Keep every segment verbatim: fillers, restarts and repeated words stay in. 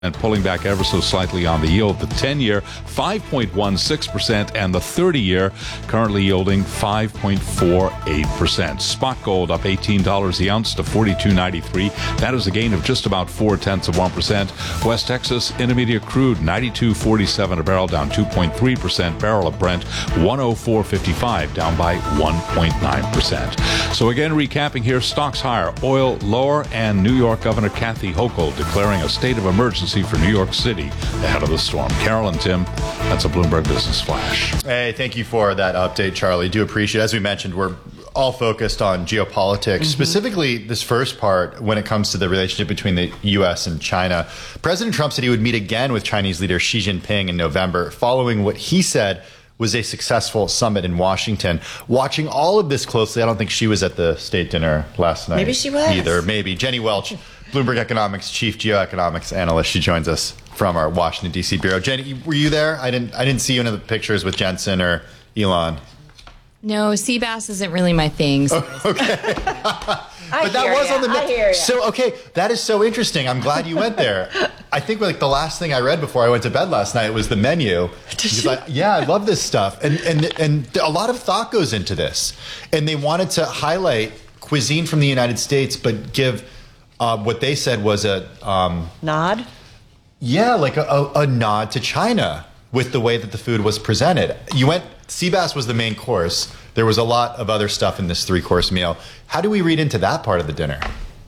and pulling back ever so slightly on the yield. The ten-year, five point one six percent, and the thirty-year currently yielding five point four eight percent. Spot gold up eighteen dollars the ounce to forty-two ninety-three. That is a gain of just about four-tenths of one percent. West Texas Intermediate crude, ninety-two forty-seven a barrel, down two point three percent. Barrel of Brent, one oh four fifty-five, down by one point nine percent. So again, recapping here, stocks higher, oil lower, and New York Governor Kathy Hochul declaring a state of emergency for New York City ahead of the storm. Carol and Tim, that's a Bloomberg Business Flash. Hey, thank you for that update, Charlie. Do appreciate it. As we mentioned, we're all focused on geopolitics, mm-hmm. specifically this first part when it comes to the relationship between the U S and China. President Trump said he would meet again with Chinese leader Xi Jinping in November, following what he said was a successful summit in Washington. Watching all of this closely, I don't think she was at the state dinner last night. Maybe she was. Either. Maybe. Jenny Welch, Bloomberg Economics chief geoeconomics analyst. She joins us from our Washington, D C bureau. Jenny, were you there? I didn't I didn't see you in the pictures with Jensen or Elon. No, sea bass isn't really my thing. So oh, okay. But that was ya. on the I hear ya. So okay, that is so interesting. I'm glad you went there. I think like the last thing I read before I went to bed last night was the menu. Did you? I, yeah, I love this stuff, and and and a lot of thought goes into this. And they wanted to highlight cuisine from the United States, but give uh, what they said was a um, nod. Yeah, like a, a, a nod to China with the way that the food was presented. You went. Sea bass was the main course. There was a lot of other stuff in this three-course meal. How do we read into that part of the dinner?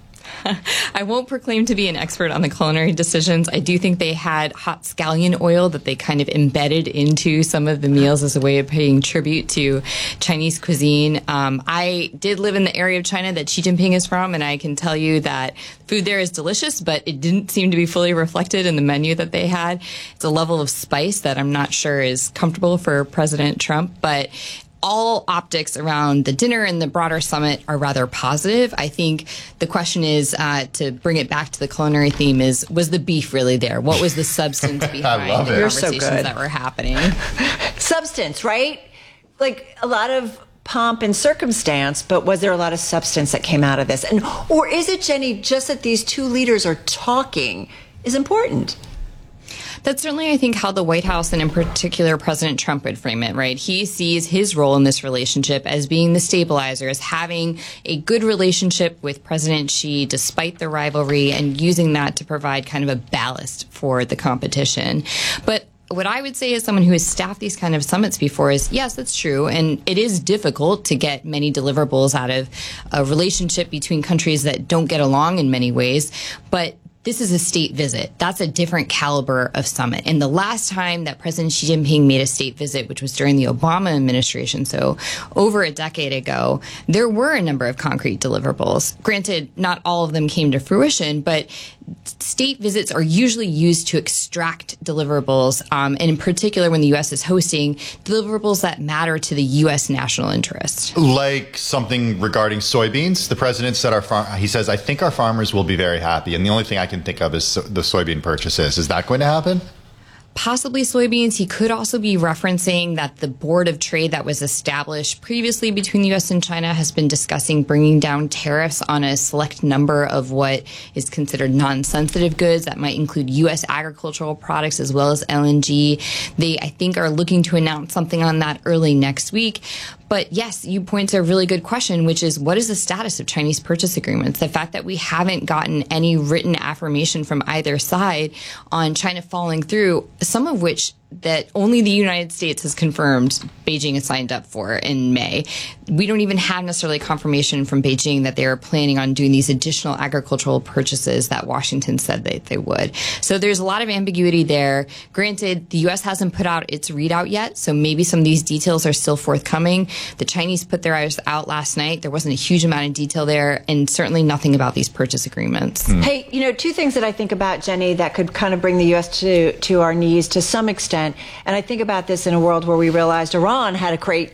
I won't proclaim to be an expert on the culinary decisions. I do think they had hot scallion oil that they kind of embedded into some of the meals as a way of paying tribute to Chinese cuisine. Um, I did live in the area of China that Xi Jinping is from, and I can tell you that food there is delicious, but it didn't seem to be fully reflected in the menu that they had. It's a level of spice that I'm not sure is comfortable for President Trump, but all optics around the dinner and the broader summit are rather positive. I think the question is, uh, to bring it back to the culinary theme, is, was the beef really there? What was the substance behind the conversations so that were happening? Substance, right? Like a lot of pomp and circumstance, but was there a lot of substance that came out of this? And or is it, Jenny, just that these two leaders are talking is important? That's certainly, I think, how the White House and in particular President Trump would frame it, right? He sees his role in this relationship as being the stabilizer, as having a good relationship with President Xi despite the rivalry and using that to provide kind of a ballast for the competition. But what I would say as someone who has staffed these kind of summits before is, yes, that's true. And it is difficult to get many deliverables out of a relationship between countries that don't get along in many ways. But this is a state visit. That's a different caliber of summit. And the last time that President Xi Jinping made a state visit, which was during the Obama administration, so over a decade ago, there were a number of concrete deliverables. Granted, not all of them came to fruition, but state visits are usually used to extract deliverables, um, and in particular when the U S is hosting, deliverables that matter to the U S national interest. Like something regarding soybeans. The president said our farm, he says, I think our farmers will be very happy. And the only thing I can think of is so- the soybean purchases. Is that going to happen? Possibly soybeans. He could also be referencing that the Board of Trade that was established previously between the U S and China has been discussing bringing down tariffs on a select number of what is considered non-sensitive goods. That might include U S agricultural products as well as L N G. They, I think, are looking to announce something on that early next week. But yes, you point to a really good question, which is, what is the status of Chinese purchase agreements? The fact that we haven't gotten any written affirmation from either side on China following through, some of which that only the United States has confirmed Beijing has signed up for in May. We don't even have necessarily confirmation from Beijing that they are planning on doing these additional agricultural purchases that Washington said that they would. So there's a lot of ambiguity there. Granted, the U S hasn't put out its readout yet, so maybe some of these details are still forthcoming. The Chinese put their eyes out last night. There wasn't a huge amount of detail there, and certainly nothing about these purchase agreements. Mm. Hey, you know, two things that I think about, Jenny, that could kind of bring the U S to, to our knees to some extent. And I think about this in a world where we realized Iran had a great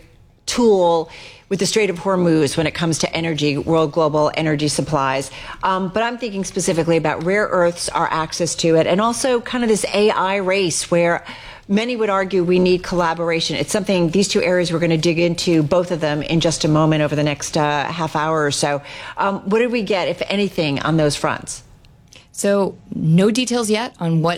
tool with the Strait of Hormuz when it comes to energy, world global energy supplies. Um, but I'm thinking specifically about rare earths, our access to it, and also kind of this A I race where many would argue we need collaboration. It's something, these two areas we're going to dig into, both of them, in just a moment over the next uh, half hour or so. Um, what did we get, if anything, on those fronts? So no details yet on what